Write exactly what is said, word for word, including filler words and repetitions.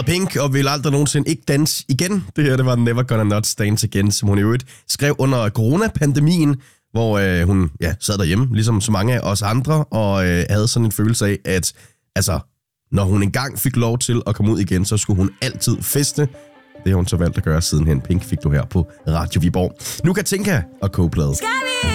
hedder Pink og vil aldrig nogensinde ikke danse igen. Det her, det var Never Gonna Not Dance Again, som hun i øvrigt skrev under coronapandemien, hvor øh, hun ja, sad derhjemme, ligesom så mange af os andre, og øh, havde sådan en følelse af, at altså, når hun engang fik lov til at komme ud igen, så skulle hun altid feste. Det har hun så valgt at gøre sidenhen. Pink fik du her på Radio Viborg. Nu kan Tinka og Coldplay.